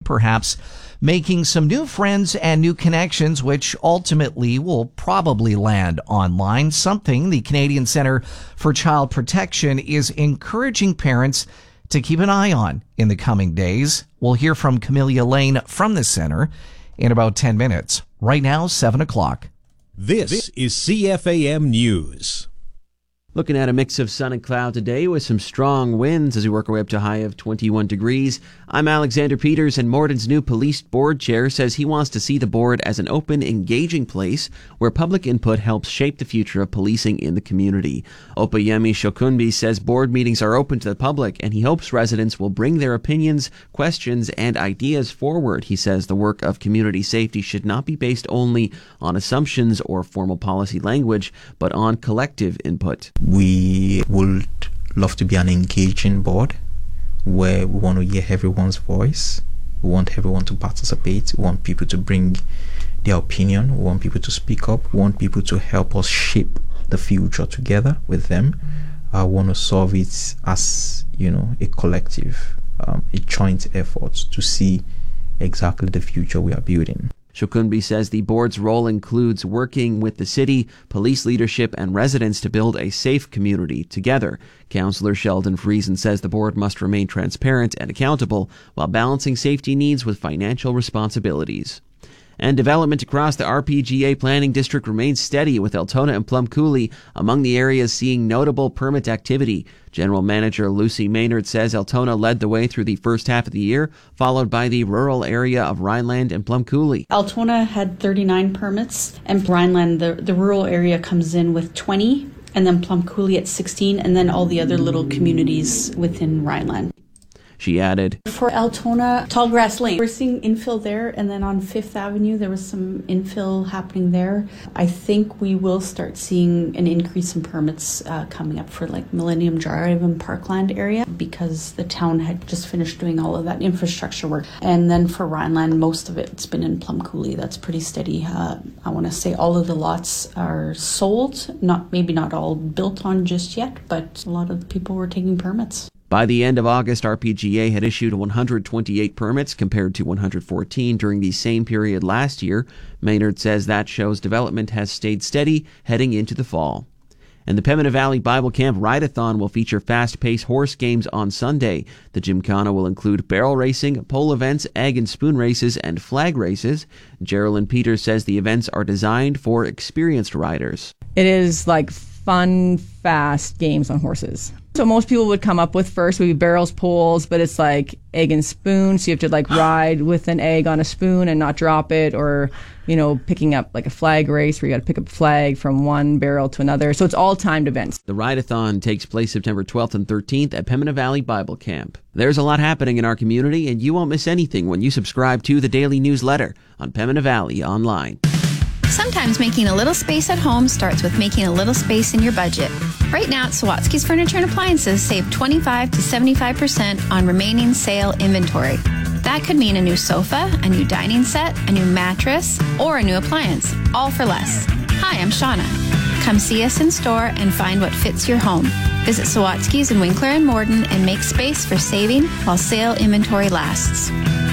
perhaps making some new friends and new connections, which ultimately will probably land online, something the Canadian Centre for Child Protection is encouraging parents to keep an eye on in the coming days. We'll hear from Camelia Lane from the center in about 10 minutes. Right now, 7 o'clock. This is CFAM News. Looking at a mix of sun and cloud today with some strong winds as we work our way up to a high of 21 degrees. I'm Alexander Peters, and Morden's new police board chair says he wants to see the board as an open, engaging place where public input helps shape the future of policing in the community. Opayemi Shokunbi says board meetings are open to the public, and he hopes residents will bring their opinions, questions, and ideas forward. He says the work of community safety should not be based only on assumptions or formal policy language, but on collective input. We would love to be an engaging board where we want to hear everyone's voice. We want everyone to participate. We want people to bring their opinion. We want people to speak up. We want people to help us shape the future together with them. I want to solve it as, a collective, a joint effort to see exactly the future we are building. Shokunbi says the board's role includes working with the city, police leadership, and residents to build a safe community together. Councillor Sheldon Friesen says the board must remain transparent and accountable while balancing safety needs with financial responsibilities. And development across the RPGA planning district remains steady, with Altona and Plum Coulee among the areas seeing notable permit activity. General Manager Lucy Maynard says Altona led the way through the first half of the year, followed by the rural area of Rhineland and Plum Coulee. Altona had 39 permits, and Rhineland, the rural area, comes in with 20, and then Plum Coulee at 16, and then all the other little communities within Rhineland. She added, For Altona, Tallgrass Lane, we're seeing infill there, and then on 5th Avenue, there was some infill happening there. I think we will start seeing an increase in permits coming up for like Millennium Drive and Parkland area, because the town had just finished doing all of that infrastructure work. And then for Rhineland, most of it's been in Plum Coulee. That's pretty steady. I want to say all of the lots are sold, maybe not all built on just yet, but a lot of the people were taking permits. By the end of August, RPGA had issued 128 permits compared to 114 during the same period last year. Maynard says that shows development has stayed steady heading into the fall. And the Pembina Valley Bible Camp Ride-a-thon will feature fast-paced horse games on Sunday. The Gymkhana will include barrel racing, pole events, egg and spoon races, and flag races. Geraldine Peters says the events are designed for experienced riders. It is like fun, fast games on horses. So most people would come up with first would be barrels, poles, but it's like egg and spoon. So you have to like ride with an egg on a spoon and not drop it, or, picking up like a flag race where you got to pick up a flag from one barrel to another. So it's all timed events. The Ride-a-thon takes place September 12th and 13th at Pembina Valley Bible Camp. There's a lot happening in our community, and you won't miss anything when you subscribe to the daily newsletter on Pembina Valley Online. Sometimes making a little space at home starts with making a little space in your budget. Right now at Sawatsky's Furniture and Appliances, save 25 to 75% on remaining sale inventory. That could mean a new sofa, a new dining set, a new mattress, or a new appliance, all for less. Hi, I'm Shauna. Come see us in store and find what fits your home. Visit Sawatsky's in Winkler and Morden and make space for saving while sale inventory lasts.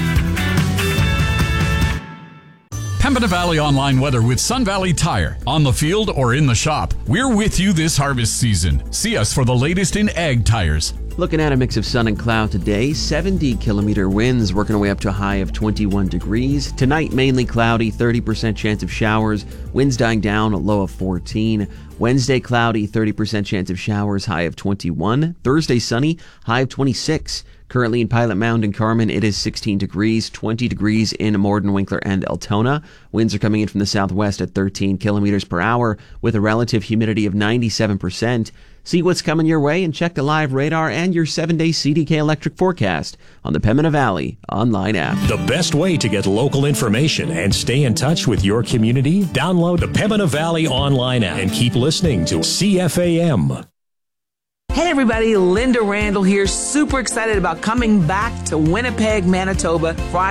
Pembina Valley Online weather with Sun Valley Tire. On the field or in the shop, we're with you this harvest season. See us for the latest in ag tires. Looking at a mix of sun and cloud today, 70-kilometer winds, working our way up to a high of 21 degrees. Tonight, mainly cloudy, 30% chance of showers. Winds dying down, a low of 14. Wednesday, cloudy, 30% chance of showers, high of 21. Thursday, sunny, high of 26. Currently in Pilot Mound and Carmen, it is 16 degrees, 20 degrees in Morden, Winkler, and Altona. Winds are coming in from the southwest at 13 kilometers per hour with a relative humidity of 97%. See what's coming your way and check the live radar and your 7-day CDK electric forecast on the Pembina Valley online app. The best way to get local information and stay in touch with your community? Download the Pembina Valley online app and keep listening to CFAM. Hey everybody, Linda Randall here. Super excited about coming back to Winnipeg, Manitoba Friday